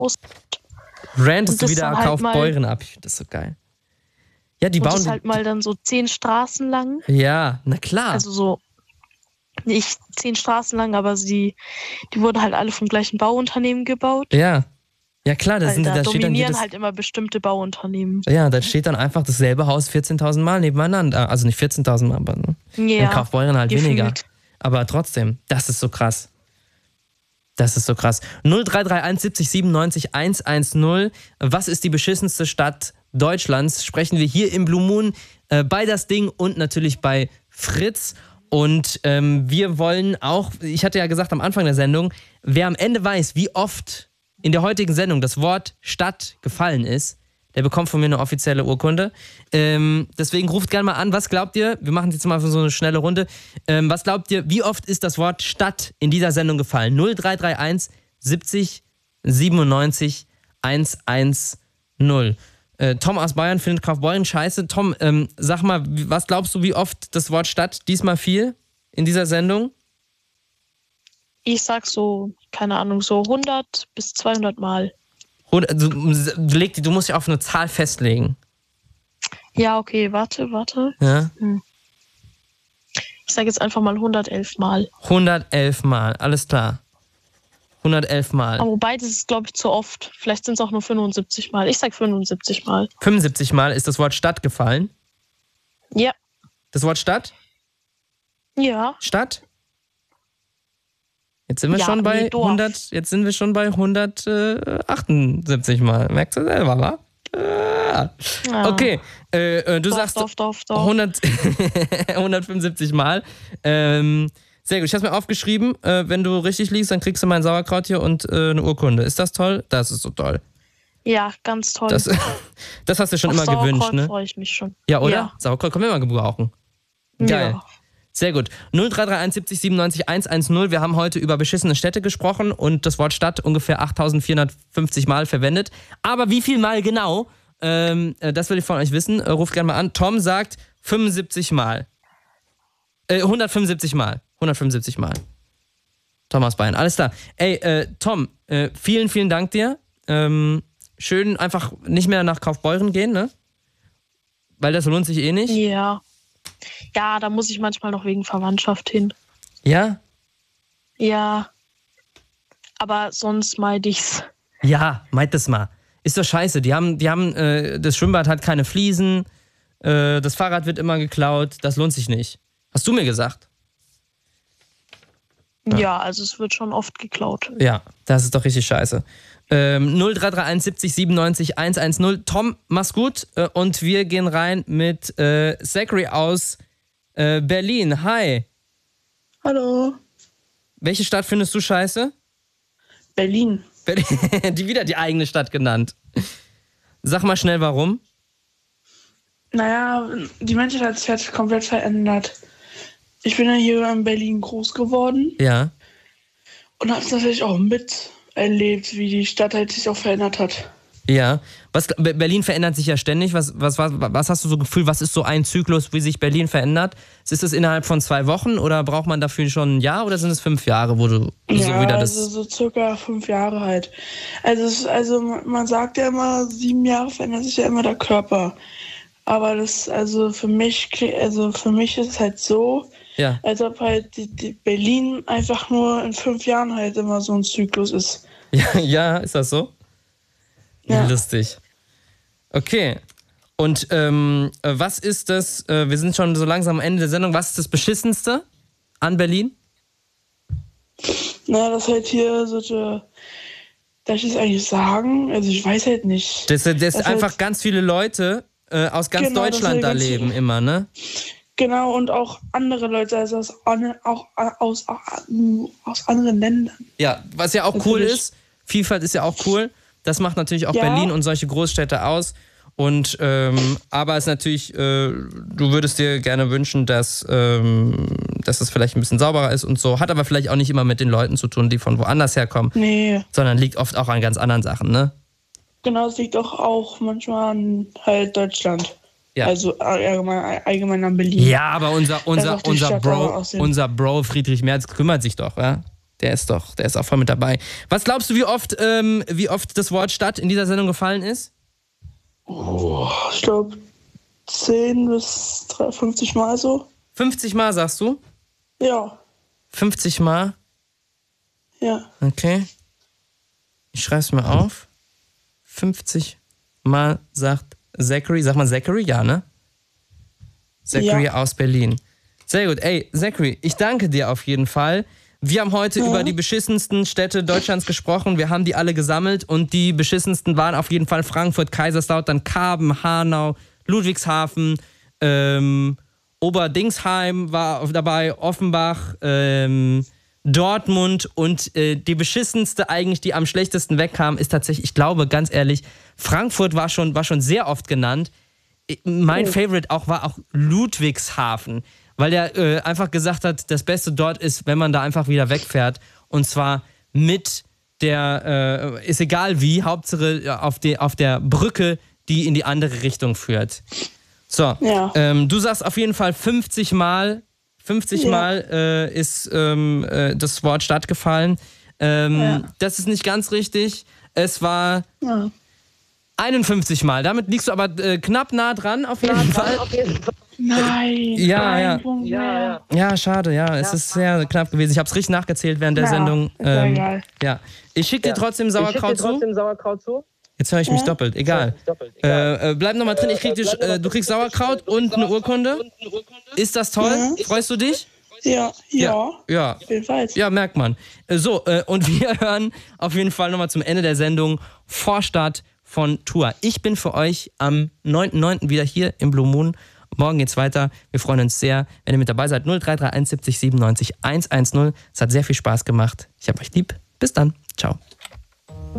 Rantest du wieder Kaufbeuren ab? Ich finde das so geil. Ja, die bauen. Das ist halt mal dann so 10 Straßen lang. Ja, na klar. Also so, nicht 10 Straßen lang, aber die wurden halt alle vom gleichen Bauunternehmen gebaut. Ja. Ja klar, da dominieren steht dann halt immer bestimmte Bauunternehmen. Ja, da steht dann einfach dasselbe Haus 14.000 Mal nebeneinander. Also nicht 14.000 Mal, aber in Kaufbeuren halt weniger. Aber trotzdem, das ist so krass. Das ist so krass. 0331 70 97 110. Was ist die beschissenste Stadt Deutschlands? Sprechen wir hier im Blue Moon bei Das Ding und natürlich bei Fritz. Und wir wollen auch, ich hatte ja gesagt am Anfang der Sendung, wer am Ende weiß, wie oft in der heutigen Sendung das Wort Stadt gefallen ist, der bekommt von mir eine offizielle Urkunde. Deswegen ruft gerne mal an, was glaubt ihr, wir machen jetzt mal so eine schnelle Runde, was glaubt ihr, wie oft ist das Wort Stadt in dieser Sendung gefallen? 0331 70 97 110. Tom aus Bayern findet Kaufbeuren scheiße. Tom, sag mal, was glaubst du, wie oft das Wort Stadt diesmal fiel in dieser Sendung? Ich sag so, keine Ahnung, so 100 bis 200 Mal. Du musst ja auf eine Zahl festlegen. Ja, okay, warte. Ja? Ich sag jetzt einfach mal 111 Mal. 111 Mal, alles klar. 111 Mal. Aber wobei, das ist, glaube ich, zu oft. Vielleicht sind es auch nur 75 Mal. Ich sag 75 Mal. 75 Mal ist das Wort Stadt gefallen? Ja. Das Wort Stadt? Ja. Stadt? Jetzt sind wir schon bei 178 Mal. Merkst du selber, wa? Okay, du sagst Dorf. 175 Mal. Sehr gut, ich habe mir aufgeschrieben, wenn du richtig liegst, dann kriegst du mein Sauerkraut hier und eine Urkunde. Ist das toll? Das ist so toll. Ja, ganz toll. Das hast du schon immer gewünscht, ne? Freue ich mich schon. Ja, oder? Ja. Sauerkraut können wir immer gebrauchen. Geil. Ja. Sehr gut. 0331 70 97 110. Wir haben heute über beschissene Städte gesprochen und das Wort Stadt ungefähr 8450 Mal verwendet. Aber wie viel Mal genau? Das will ich von euch wissen. Ruft gerne mal an. Tom sagt 75 Mal. 175 Mal. 175 Mal. Tom aus Bayern. Alles klar. Ey, Tom, vielen, vielen Dank dir. Schön einfach nicht mehr nach Kaufbeuren gehen, ne? Weil das lohnt sich eh nicht. Ja. Ja, da muss ich manchmal noch wegen Verwandtschaft hin. Ja? Ja. Aber sonst meide ich's. Ja, meid das mal. Ist doch scheiße. Die haben, das Schwimmbad hat keine Fliesen, das Fahrrad wird immer geklaut, das lohnt sich nicht. Hast du mir gesagt? Ja, also es wird schon oft geklaut. Ja, das ist doch richtig scheiße. 0331 70 97 110. Tom, mach's gut und wir gehen rein mit Zachary aus Berlin. Hi. Hallo. Welche Stadt findest du scheiße? Berlin. Wieder die eigene Stadt genannt. Sag mal schnell, warum? Naja, die Menschheit hat sich halt komplett verändert. Ich bin ja hier in Berlin groß geworden. Ja. Und habe es natürlich auch miterlebt, wie die Stadt halt sich auch verändert hat. Ja. Berlin verändert sich ja ständig. Was hast du so Gefühl, was ist so ein Zyklus, wie sich Berlin verändert? Ist es innerhalb von 2 Wochen oder braucht man dafür schon ein Jahr oder sind es 5 Jahre, wo du so wieder das... Ja, also so circa 5 Jahre halt. Also man sagt ja immer, 7 Jahre verändert sich ja immer der Körper. Aber das, also für mich ist es halt so, ja, als ob halt die Berlin einfach nur in 5 Jahren halt immer so ein Zyklus ist. Ja, ist das so? Ja. Lustig. Okay. Und was ist das, wir sind schon so langsam am Ende der Sendung, was ist das Beschissenste an Berlin? Na, das halt hier solche, darf ich das eigentlich sagen? Also ich weiß halt nicht. Das einfach halt ganz viele Leute aus ganz Deutschland da leben viele, immer, ne? Genau, und auch andere Leute, also aus anderen Ländern. Ja, was ja auch natürlich cool ist, Vielfalt ist ja auch cool. Das macht natürlich auch Berlin und solche Großstädte aus. Und aber es ist natürlich, du würdest dir gerne wünschen, dass es vielleicht ein bisschen sauberer ist und so. Hat aber vielleicht auch nicht immer mit den Leuten zu tun, die von woanders herkommen. Nee. Sondern liegt oft auch an ganz anderen Sachen, ne? Genau, es liegt auch manchmal an halt Deutschland. Ja. Also allgemein an Berlin. Ja, aber unser Bro Friedrich Merz kümmert sich doch, ja? Der ist auch voll mit dabei. Was glaubst du, wie oft das Wort Stadt in dieser Sendung gefallen ist? Ich glaube 10 bis 50 Mal so. 50 Mal, sagst du? Ja. 50 Mal? Ja. Okay. Ich schreibe es mal auf. 50 Mal sagt Zachary. Sag mal Zachary? Ja, ne? Zachary aus Berlin. Sehr gut. Ey, Zachary, ich danke dir auf jeden Fall. Wir haben heute über die beschissensten Städte Deutschlands gesprochen. Wir haben die alle gesammelt und die beschissensten waren auf jeden Fall Frankfurt, Kaiserslautern, Karben, Hanau, Ludwigshafen, Oberdingsheim war dabei, Offenbach, Dortmund und die beschissenste eigentlich, die am schlechtesten wegkam, ist tatsächlich, ich glaube, ganz ehrlich, Frankfurt war schon sehr oft genannt. Mein Favorite war auch Ludwigshafen, weil der einfach gesagt hat, das Beste dort ist, wenn man da einfach wieder wegfährt und zwar mit der, ist egal wie, Hauptsache auf der Brücke, die in die andere Richtung führt. So, du sagst auf jeden Fall 50 Mal ist das Wort Stadt gefallen. Das ist nicht ganz richtig. Es war 51 Mal. Damit liegst du aber knapp nah dran, auf jeden Fall. Nein. Ja, schade. Ja, es ist sehr knapp gewesen. Ich habe es richtig nachgezählt während der Sendung. Egal. Ja. Ich schicke dir trotzdem Sauerkraut zu. Jetzt höre ich mich doppelt. Egal. Bleib nochmal drin. Du kriegst Sauerkraut und eine Urkunde. Ist das toll? Freust du dich? Ja. Jedenfalls. Ja, merkt man. Und wir hören auf jeden Fall nochmal zum Ende der Sendung Vorstadt von Tour. Ich bin für euch am 9.9. wieder hier im Blue Moon. Morgen geht's weiter. Wir freuen uns sehr, wenn ihr mit dabei seid. 0331 70 97 110. Es hat sehr viel Spaß gemacht. Ich hab euch lieb. Bis dann. Ciao.